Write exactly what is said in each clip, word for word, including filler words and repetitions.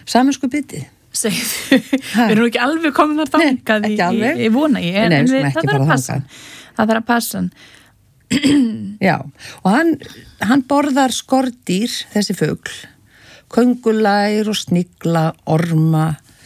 Samensku bitið. Segðu, við erum ekki alveg komin þar þangað. Nei, ekki alveg. Ég, ég vona ég, en, Nei, en við, ekki það þarf að passa. Það þarf að passa. Já, og hann, hann borðar skordýr, þessi fugl, köngulær og snigla, orma,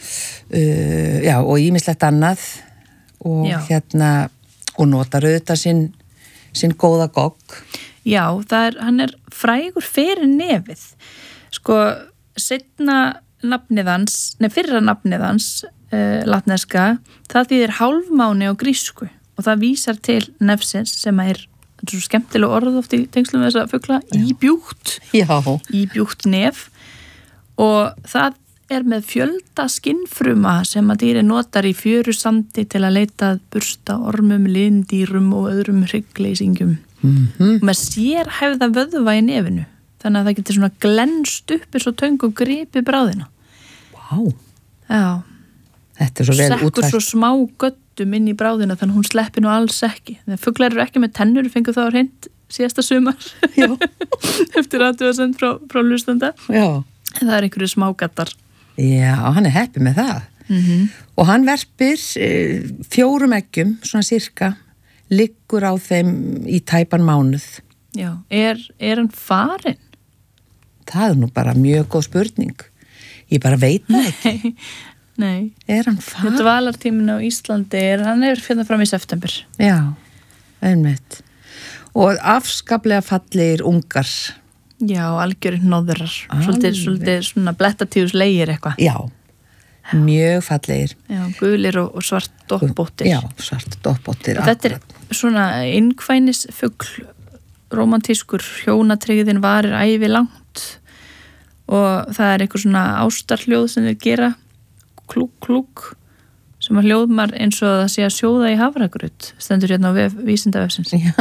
uh, já, og ýmislegt annað og já. hérna, og notar auðvitað sinn, sinn góða gogg. Já, það er, hann er frægur fyrir nefið. Sko, seinna nafnið hans, nefn fyrra nafnið hans, uh, latneska, það þýðir hálfmáni á grísku og það vísar til nefsins sem er svo skemmtilega orð oft í tengslum við þessa fugla, íbjúgt, íbjúgt nef og það er með fjölda skinnfruma sem að dýri notar í fjörusandi til að leita að bursta ormum, lindýrum og öðrum hryggleysingjum. Mm-hmm. Með sérhæfða vöðva í nefinu, þannig að það getur svona glennst upp eins og töng og gripi bráðina. Vá. Já. Þetta er svo vel útfært. Sekkur svo smá göttum inn í bráðina þannig að hún sleppi nú alls ekki. Þegar fuglar eru ekki með tennur, fengu þá hreint síðasta sumar. Já. Eftir athugasemd frá, frá hlustanda. Já. En það er einhverju smágattar. Já, hann er heppið með það. Mm-hmm. Og hann verpir e, fjórum eggjum, svona cirka, liggur á þeim í tæpan mánuð. Já, er, er hann farinn? Það er nú bara mjög góð spurning. Ég bara veit það ekki. Nei. Er hann farinn? Dvalartíminn á Íslandi, er, hann er fyrir fram í september. Já, einmitt. Og afskaplega fallegir ungar. Já, algjörinn nóðurar. Svolítið, svolítið svona blettatíðuslegir eitthvað. Já, mjög fallegir. Já, gulir og, og svart doppbóttir. Já, svart doppbóttir. Þetta er svona innkvænis fugl, romantískur, hjónatrygðin varir ævi langt og það er eitthvað svona ástarhljóð sem þeir gera, klúk, klúk, sem að hljóðmar eins og það sé að sjóða í hafragraut, stendur hérna á vef, vísindavefsins. Já,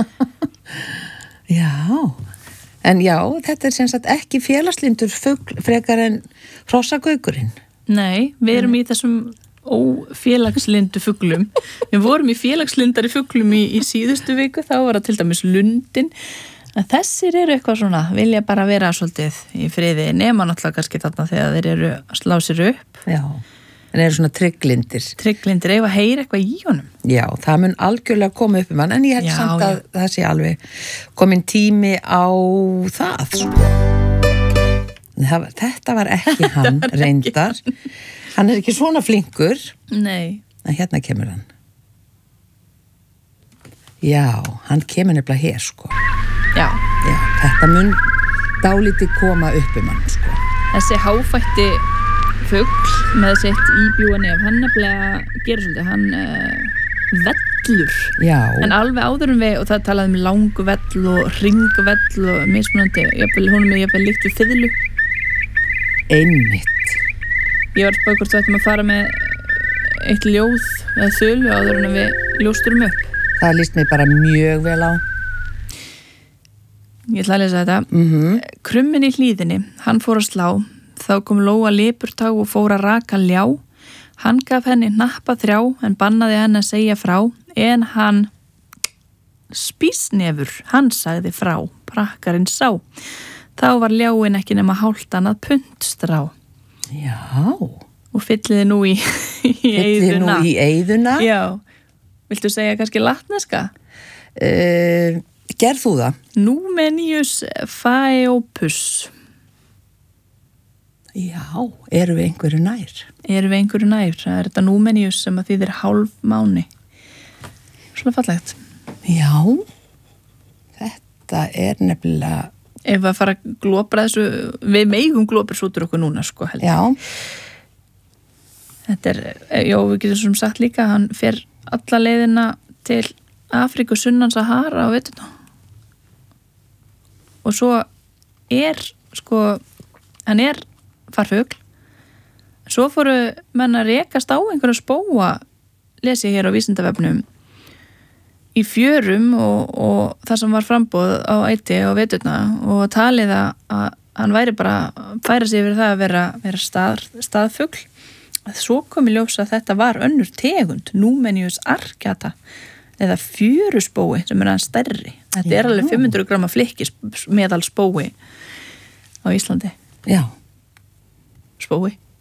já. En já, þetta er sem sagt ekki félagslindur fugl frekar en hrossagaugurinn. Nei, við erum í þessum ófélagslindu fuglum. Við vorum í félagslindari fuglum í, í síðustu viku, þá var það til dæmis lundin. En þessir eru eitthvað svona, vilja bara vera svolítið í friði, nema náttúrulega kannski þarna þegar þeir eru að slá sér upp. Já, en eru svona trygglindir. Trygglindir, ef að heyra eitthvað í honum. Já, það mun algjörlega koma upp um hann, en ég held já, samt að já. það sé alveg komin tími á það, sko. Það, þetta var ekki hann, var reyndar. Ekki. Hann er ekki svona flinkur. Nei. En hérna kemur hann. Já, hann kemur nefnilega hér, sko. Já. Já, þetta mun dálítið koma upp um hann, sko. Þessi háfætti fugl með sitt íbjúa nef, hann nefnilega gerir svolítið, hann uh, vellur. Já. En alveg áður um við, og það talaði um langvell og ringvell og mismunandi, jafnvel, hún er með jafnvel líkt við fiðlu. Einmitt. Ég var spáð hvort við ættum að fara með eitt ljóð eða þölu áður en við ljósturum upp. Það líst mig bara mjög vel á. Ég ætla að lesa þetta. Mm-hmm. Krummin í hlíðinni, hann fór að slá. Þá kom Lóa lipurtag og fór að raka ljá. Hann gaf henni hnappa þrjá en bannaði henni að segja frá. En hann spísnefur, hann sagði frá. Prakkarinn sá. Þá var ljáin ekki nema hálftan að puntstrá. Já. Og fylliði nú í, í fylliði nú í eyðuna. Já. Viltu segja kannski latneska? Uh, gerð þú það? Numenius Phaeopus. Já, eru við einhverju nær? Eru við einhverju nær. Það er þetta Numenius sem að þýðir hálf máni. Svona fallegt. Já, þetta er nefnilega... Ef að fara að glópra þessu, við meigum glópir svo út úr okkur núna, sko, held. Já. Þetta er, já, við getum sem sagt líka, hann fer alla leiðina til Afríku sunnan Sahara á veturna. Og svo er, sko, hann er farfugl. Svo fóru menn að rekast á einhverja spóa, les ég hér á Vísindavefnum, í fjörum og, og það sem var frambóð á æti á veturna og talið að hann væri bara að færa sig yfir það að vera, vera stað, staðfugl. Svo kom í ljós að þetta var önnur tegund, Numenius arcata, eða fjörusbói sem er aðeins stærri. Þetta Já. Er alveg fimm hundruð gramma flikkis meðal spói á Íslandi. Já. Spói.